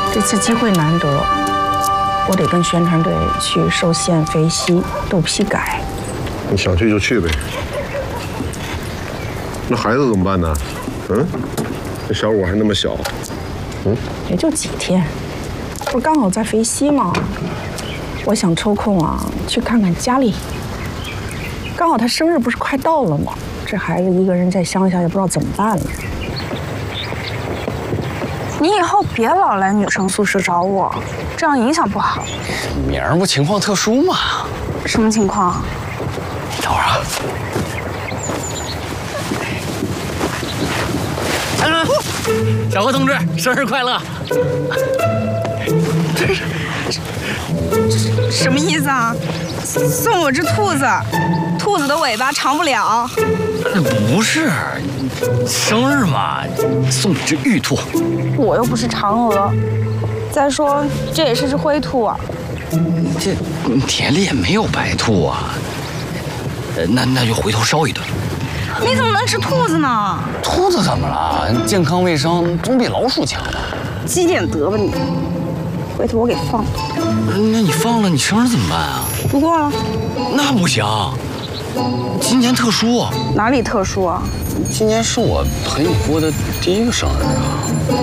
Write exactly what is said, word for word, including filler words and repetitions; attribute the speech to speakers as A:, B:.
A: 这次机会难得，我得跟宣传队去寿县、肥西斗批改。
B: 你想去就去呗。那孩子怎么办呢？嗯，这小五还那么小，
A: 嗯，也就几天，不是刚好在肥西吗？我想抽空啊去看看家里。刚好他生日不是快到了吗？这孩子一个人在乡下也不知道怎么办了。
C: 你以后别老来女生宿舍找我，这样影响不好。
D: 明儿不情况特殊吗？
C: 什么情况？
D: 你等会儿啊。啊，小何同志，生日快乐！
C: 这是这什么意思啊？送我只兔子，兔子的尾巴长不了。
D: 不是，生日嘛，送你只玉兔。
C: 我又不是嫦娥，再说这也是只灰兔啊。
D: 这田里也没有白兔啊。呃，那那就回头烧一顿。
C: 你怎么能吃兔子呢？
D: 兔子怎么了？健康卫生总比老鼠强吧？
C: 积点德吧你！回头我给放了。
D: 那你放了，你生日怎么办啊？
C: 不过了。
D: 那不行，今年特殊。
C: 哪里特殊啊？
D: 今年是我陪你过的第一个生日啊。